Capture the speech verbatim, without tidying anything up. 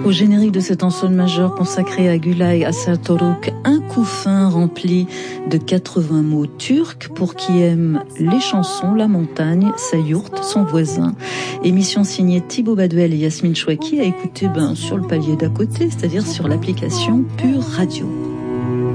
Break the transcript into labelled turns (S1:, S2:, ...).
S1: Au générique de cet ensemble majeur consacré à Gülay Asatoruk, un coup fin rempli de quatre-vingts mots turcs pour qui aime les chansons, la montagne, sa yourte, son voisin. Émission signée Thibaut Baduel et Yasmine Chouaki à écouter ben, sur le palier d'à côté, c'est-à-dire sur l'application Pure Radio.